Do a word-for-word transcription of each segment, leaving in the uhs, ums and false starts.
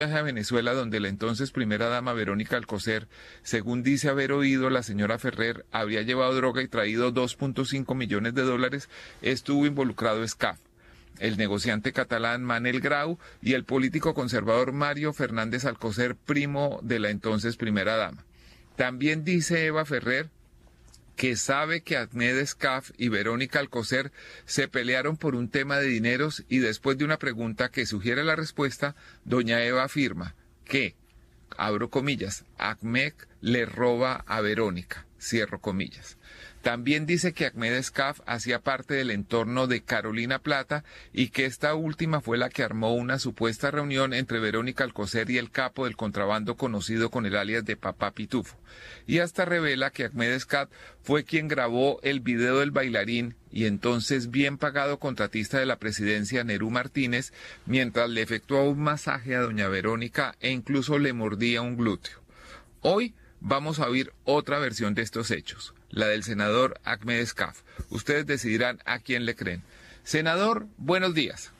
a Venezuela, donde la entonces primera dama Verónica Alcocer, según dice haber oído la señora Ferrer, habría llevado droga y traído dos punto cinco millones de dólares, estuvo involucrado S C A F, el negociante catalán Manel Grau y el político conservador Mario Fernández Alcocer, primo de la entonces primera dama. También dice Eva Ferrer que sabe que Ahmed Escaf y Verónica Alcocer se pelearon por un tema de dineros y después de una pregunta que sugiere la respuesta, doña Eva afirma que, abro comillas, Ahmed le roba a Verónica, cierro comillas. También dice que Ahmed Escaf hacía parte del entorno de Carolina Plata y que esta última fue la que armó una supuesta reunión entre Verónica Alcocer y el capo del contrabando conocido con el alias de Papá Pitufo. Y hasta revela que Ahmed Escaf fue quien grabó el video del bailarín y entonces bien pagado contratista de la presidencia Nerú Martínez, mientras le efectuó un masaje a doña Verónica e incluso le mordía un glúteo. Hoy vamos a oír otra versión de estos hechos, la del senador Ahmed Escaf. Ustedes decidirán a quién le creen. Senador, buenos días.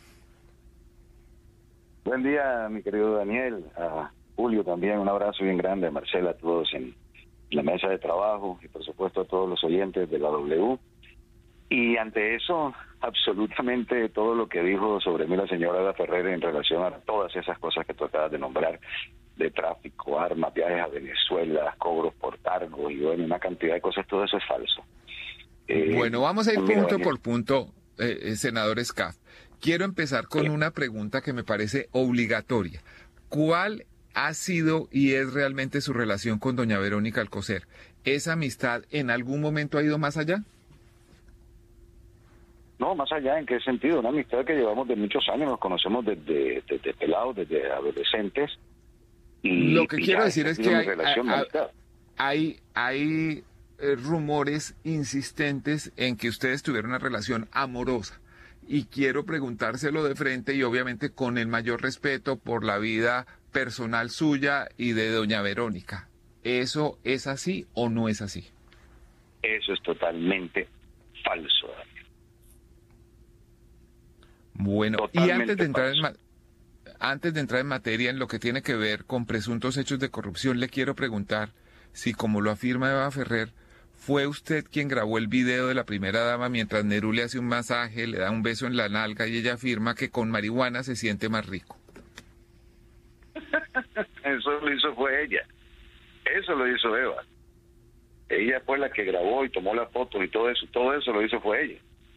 Buen día, mi querido Daniel, a Julio también, un abrazo bien grande, a Marcela, a todos en la mesa de trabajo y por supuesto a todos los oyentes de la W. Y ante eso, absolutamente todo lo que dijo sobre mí la señora Eva Ferrer en relación a todas esas cosas que tú acabas de nombrar, de tráfico, armas, viajes a Venezuela, cobros por cargo y bueno, una cantidad de cosas, todo eso es falso. Eh, bueno, vamos a ir punto por punto, eh, senador Escaf. Quiero empezar con una pregunta que me parece obligatoria. ¿Cuál ha sido y es realmente su relación con doña Verónica Alcocer? ¿Esa amistad en algún momento ha ido más allá? No, más allá, ¿en qué sentido? Una amistad que llevamos de muchos años, nos conocemos desde, desde pelados, desde adolescentes. Y, Lo que y quiero decir es que hay, hay, hay, hay eh, rumores insistentes en que ustedes tuvieron una relación amorosa. Y quiero preguntárselo de frente y obviamente con el mayor respeto por la vida personal suya y de doña Verónica. ¿Eso es así o no es así? Eso es totalmente falso, Daniel. Bueno, totalmente y antes de entrar falso. en antes de entrar en materia en lo que tiene que ver con presuntos hechos de corrupción, le quiero preguntar si, como lo afirma Eva Ferrer, ¿fue usted quien grabó el video de la primera dama mientras Nerú le hace un masaje, le da un beso en la nalga y ella afirma que con marihuana se siente más rico? Eso lo hizo fue ella. Eso lo hizo Eva. Ella fue la que grabó y tomó la foto y todo eso. Todo eso lo hizo fue ella.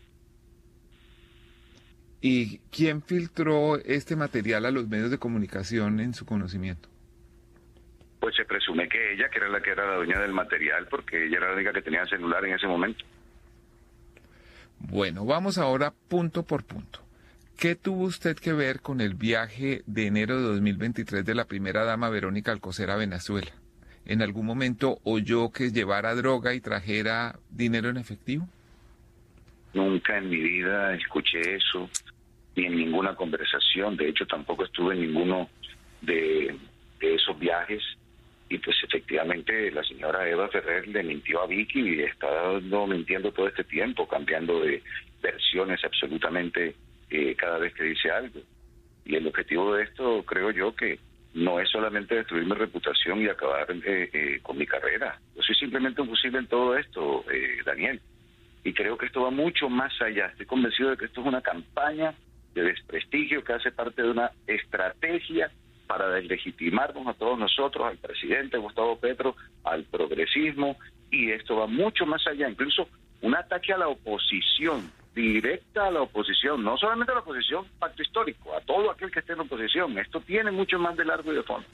¿Y quién filtró este material a los medios de comunicación en su conocimiento? Pues se presume que ella, que era la que era la dueña del material, porque ella era la única que tenía celular en ese momento. Bueno, vamos ahora punto por punto. ¿Qué tuvo usted que ver con el viaje de enero de dos mil veintitrés de la primera dama Verónica Alcocer a Venezuela? ¿En algún momento oyó que llevara droga y trajera dinero en efectivo? Nunca en mi vida escuché eso, ni en ninguna conversación. De hecho, tampoco estuve en ninguno de, de esos viajes. Y pues efectivamente la señora Eva Ferrer le mintió a Vicky y está dando, mintiendo todo este tiempo, cambiando de versiones absolutamente eh, cada vez que dice algo. Y el objetivo de esto, creo yo, que no es solamente destruir mi reputación y acabar eh, eh, con mi carrera. Yo soy simplemente un fusible en todo esto, eh, Daniel. Y creo que esto va mucho más allá. Estoy convencido de que esto es una campaña de desprestigio que hace parte de una estrategia para deslegitimarnos a todos nosotros, al presidente Gustavo Petro, al progresismo, y esto va mucho más allá, incluso un ataque a la oposición, directa a la oposición, no solamente a la oposición pacto histórico, a todo aquel que esté en la oposición. Esto tiene mucho más de largo y de fondo.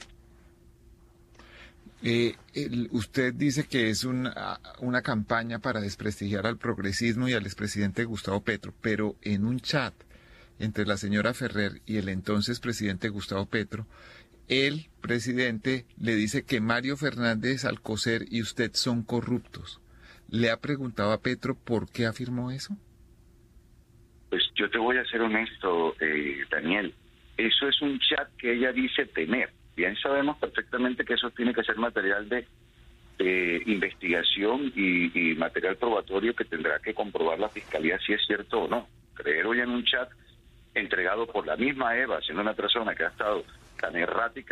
Eh, el, usted dice que es una, una campaña para desprestigiar al progresismo y al expresidente Gustavo Petro, pero en un chat entre la señora Ferrer y el entonces presidente Gustavo Petro, el presidente le dice que Mario Fernández Alcocer y usted son corruptos. ¿Le ha preguntado a Petro por qué afirmó eso? Pues yo te voy a ser honesto, eh, Daniel. Eso es un chat que ella dice tener. Bien sabemos perfectamente que eso tiene que ser material de, de investigación y, y material probatorio que tendrá que comprobar la fiscalía si es cierto o no. Creer hoy en un chat entregado por la misma Eva, siendo una persona que ha estado tan errática